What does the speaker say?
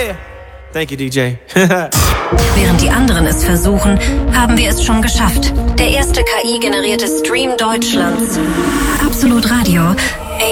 Yeah. Thank you, DJ. Während die anderen es versuchen, haben wir es schon geschafft. Der erste KI-generierte Stream Deutschlands. Absolut Radio